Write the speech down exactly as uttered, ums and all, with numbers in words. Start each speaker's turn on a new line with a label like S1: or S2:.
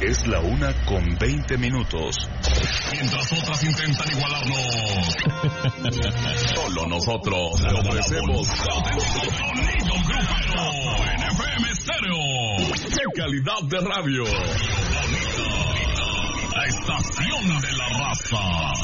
S1: Es la una con veinte minutos.
S2: Mientras otras intentan igualarnos, solo nosotros lo merecemos. Sonido Grupero en F M Stereo. ¡Qué calidad de radio! La estación de la raza.